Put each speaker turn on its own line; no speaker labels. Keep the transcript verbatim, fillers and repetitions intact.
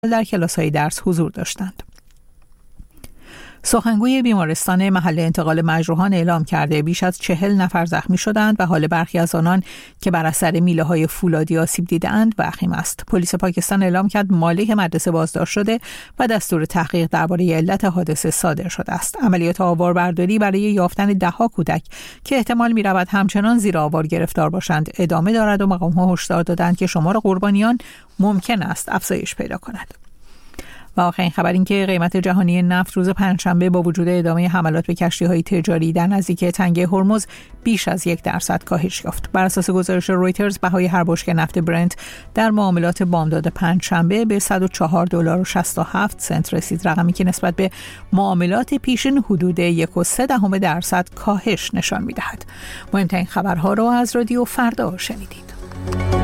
در کلاس‌های درس حضور داشتند. سخنگوی بیمارستان محل انتقال مجروحان اعلام کرده بیش از چهل نفر زخمی شدند و حال برخی از آنان که بر اثر میله‌های فولادی آسیب دیده‌اند وخیم است. پلیس پاکستان اعلام کرد مالک مدرسه بازداشت شده و دستور تحقیق درباره علت حادثه صادر شده است. عملیات آواربرداری برای یافتن ده‌ها کودک که احتمال می‌رود همچنان زیر آوار گرفتار باشند ادامه دارد و مقام‌ها هشدار دادند که شمار قربانیان ممکن است افزایش پیدا کند. و آخرین خبر این که قیمت جهانی نفت روز پنجشنبه با وجود ادامه حملات به کشتی‌های تجاری در نزدیکی تنگه هرمز بیش از یک درصد کاهش یافت. بر اساس گزارش رویترز بهای هر بشکه نفت برنت در معاملات بامداد پنجشنبه به صد و چهار دلار و شصت و هفت سنت رسید، رقمی که نسبت به معاملات پیشین حدود یک و سه دهم درصد کاهش نشان می‌دهد. مهمترین خبرها را از رادیو فردا شنیدید.